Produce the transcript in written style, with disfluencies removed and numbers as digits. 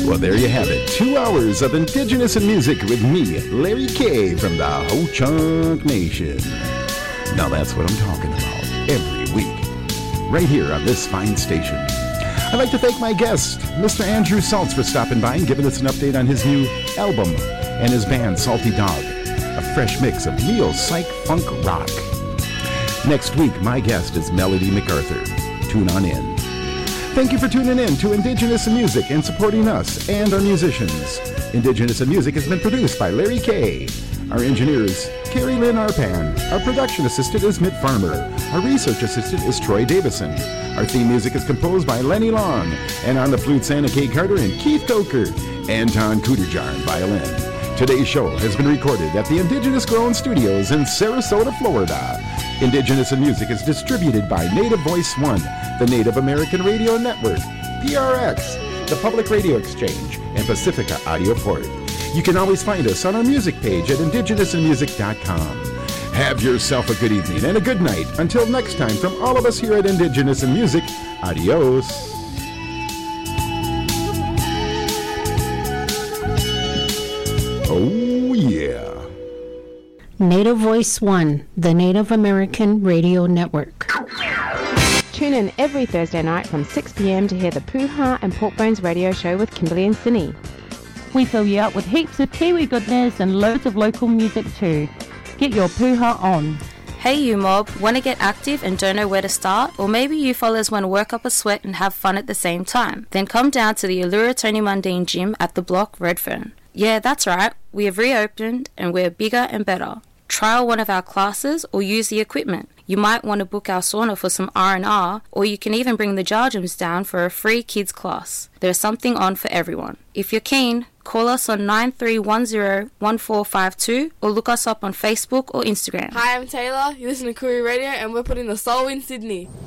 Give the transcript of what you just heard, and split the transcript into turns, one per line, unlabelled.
Well, there you have it. 2 hours of Indigenous in Music with me, Larry K. from the Ho-Chunk Nation. Now that's what I'm talking about every week, right here on this fine station. I'd like to thank my guest, Mr. Andrew Saltz, for stopping by and giving us an update on his new album and his band, Salty Dog, a fresh mix of neo-psych funk rock. Next week, my guest is Melody MacArthur. Tune on in. Thank you for tuning in to Indigenous in Music and supporting us and our musicians. Indigenous in Music has been produced by Larry K. Our engineer is Carrie Lynn Arpan. Our production assistant is Mitt Farmer. Our research assistant is Troy Davison. Our theme music is composed by Lenny Long. And on the flute, Santa Kay Carter and Keith Coker. Anton Kuderjar on violin. Today's show has been recorded at the Indigenous Grown Studios in Sarasota, Florida. Indigenous in Music is distributed by Native Voice One, the Native American Radio Network, PRX, the Public Radio Exchange, and Pacifica Audio Port. You can always find us on our music page at indigenousinmusic.com. Have yourself a good evening and a good night. Until next time, from all of us here at Indigenous in Music, adios. Oh, yeah.
Native Voice One, the Native American Radio Network.
Tune in every Thursday night from 6 p.m. to hear the Pooha and Pork Bones radio show with Kimberly and Cindy.
We fill you up with heaps of Kiwi goodness and loads of local music too. Get your Pooha on.
Hey you mob, want to get active and don't know where to start? Or maybe you fellas want to work up a sweat and have fun at the same time? Then come down to the Allura Tony Mundine Gym at the block Redfern. Yeah, that's right, we have reopened and we're bigger and better. Trial one of our classes or use the equipment. You might want to book our sauna for some R&R, or you can even bring the Jarjums down for a free kids class. There's something on for everyone. If you're keen, call us on 9310-1452 or look us up on Facebook or Instagram.
Hi, I'm Taylor. You listen to Koori Radio and we're putting the soul in Sydney.